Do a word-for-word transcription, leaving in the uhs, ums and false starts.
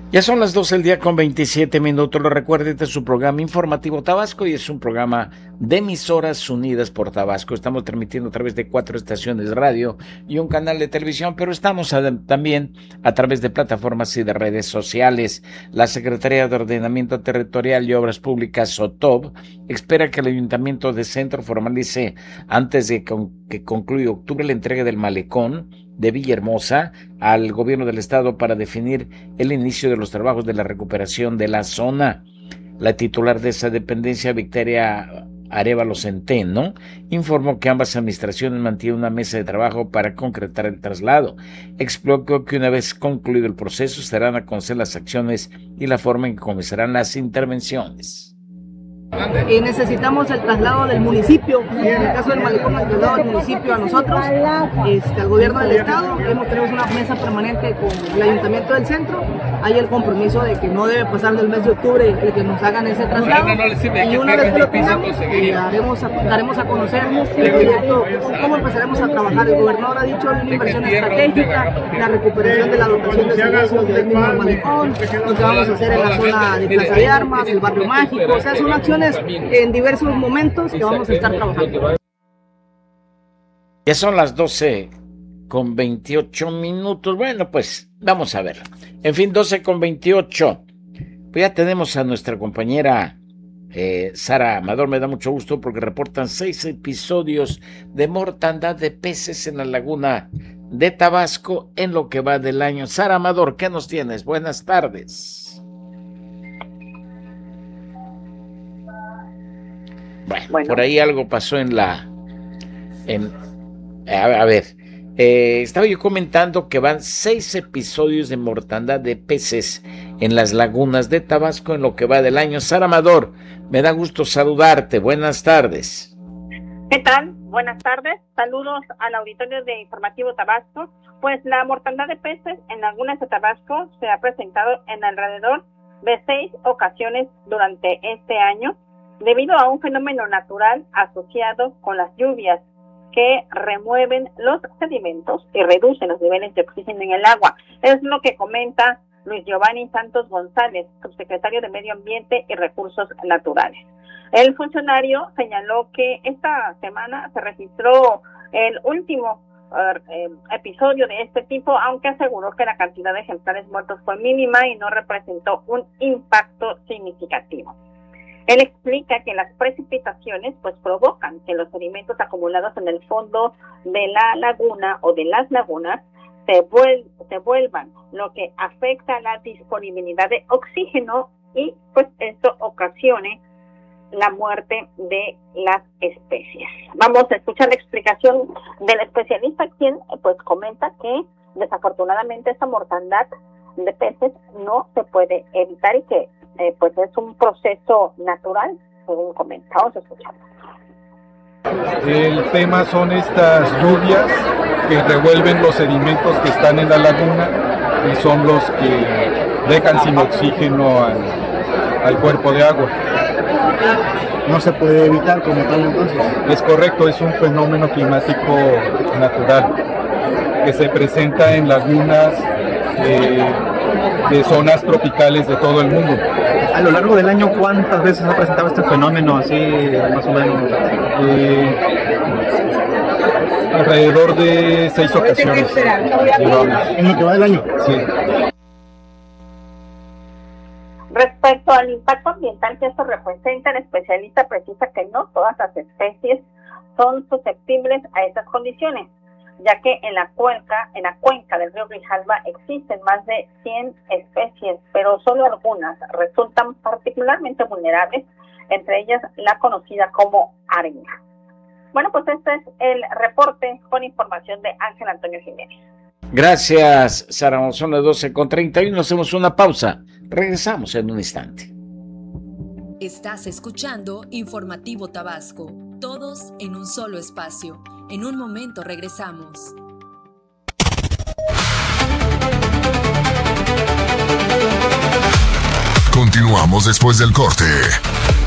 Ya son las doce del día con veintisiete minutos. Lo recuerde, este es su programa Informativo Tabasco y es un programa de emisoras unidas por Tabasco. Estamos transmitiendo a través de cuatro estaciones de radio y un canal de televisión, pero estamos a, también a través de plataformas y de redes sociales. La Secretaría de Ordenamiento Territorial y Obras Públicas, O T O B, espera que el Ayuntamiento de Centro formalice antes de que concluya octubre la entrega del malecón de Villahermosa al gobierno del estado para definir el inicio de los trabajos de la recuperación de la zona. La titular de esa dependencia, Victoria Arévalo Centeno, informó que ambas administraciones mantienen una mesa de trabajo para concretar el traslado. Explicó que una vez concluido el proceso se darán a conocer las acciones y la forma en que comenzarán las intervenciones. Eh, necesitamos el traslado del municipio, en el caso del malecón, el traslado del municipio a nosotros, este, al gobierno del estado. Hemos tenemos una mesa permanente con el ayuntamiento del centro. Hay el compromiso de que no debe pasar del mes de octubre el que nos hagan ese traslado, y una vez que lo tengamos, eh, daremos, a, daremos a conocer el proyecto, cómo empezaremos a trabajar. El gobernador ha dicho una inversión estratégica, la recuperación de la dotación de servicios del mismo malecón, lo que vamos a hacer en la zona de Plaza de Armas, el barrio mágico. O sea, son acciones en diversos momentos que vamos a estar trabajando. Ya son las doce con veintiocho minutos. Bueno, pues vamos a ver. En fin, doce con veintiocho. Pues ya tenemos a nuestra compañera eh, Sara Amador. Me da mucho gusto porque reportan seis episodios de mortandad de peces en la laguna de Tabasco en lo que va del año. Sara Amador, ¿qué nos tienes? Buenas tardes. Bueno, bueno, por ahí algo pasó en la... En, a, a ver, eh, estaba yo comentando que van seis episodios de mortandad de peces en las lagunas de Tabasco en lo que va del año. Sara Amador, me da gusto saludarte. Buenas tardes. ¿Qué tal? Buenas tardes. Saludos al auditorio de Informativo Tabasco. Pues la mortandad de peces en lagunas de Tabasco se ha presentado en alrededor de seis ocasiones durante este año, debido a un fenómeno natural asociado con las lluvias que remueven los sedimentos y reducen los niveles de oxígeno en el agua. Es lo que comenta Luis Giovanni Santos González, subsecretario de Medio Ambiente y Recursos Naturales. El funcionario señaló que esta semana se registró el último eh, episodio de este tipo, aunque aseguró que la cantidad de ejemplares muertos fue mínima y no representó un impacto significativo. Él explica que las precipitaciones pues provocan que los sedimentos acumulados en el fondo de la laguna o de las lagunas se, vuel- se vuelvan, lo que afecta la disponibilidad de oxígeno y pues esto ocasione la muerte de las especies. Vamos a escuchar la explicación del especialista, quien pues comenta que desafortunadamente esta mortandad de peces no se puede evitar y que Eh, pues es un proceso natural, según comentamos, escuchando. El tema son estas lluvias que revuelven los sedimentos que están en la laguna y son los que dejan sin oxígeno al, al cuerpo de agua. No se puede evitar como tal entonces. Es correcto, es un fenómeno climático natural que se presenta en lagunas eh, de zonas tropicales de todo el mundo. A lo largo del año, ¿cuántas veces ha presentado este fenómeno así, más o menos? Eh, alrededor de seis ocasiones. ¿En lo que va del año? Sí. Respecto al impacto ambiental que esto representa, el especialista precisa que no todas las especies son susceptibles a estas condiciones, ya que en la cuenca, en la cuenca del río Grijalva existen más de cien especies, pero solo algunas resultan particularmente vulnerables, entre ellas la conocida como arenga. Bueno, pues este es el reporte con información de Ángel Antonio Jiménez. Gracias, Sara. Son las doce con treinta y uno, hacemos una pausa. Regresamos en un instante. Estás escuchando Informativo Tabasco, todos en un solo espacio. En un momento regresamos. Continuamos después del corte.